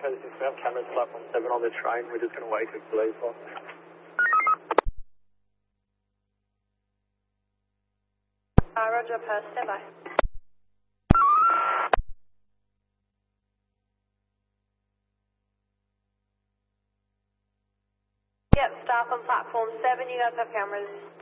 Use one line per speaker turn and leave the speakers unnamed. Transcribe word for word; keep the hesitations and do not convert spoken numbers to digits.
Roger, this is we have cameras platform seven on the train. We're just going to wait for police.
Uh, Roger, per standby. Yep, staff on platform seven, you guys have cameras.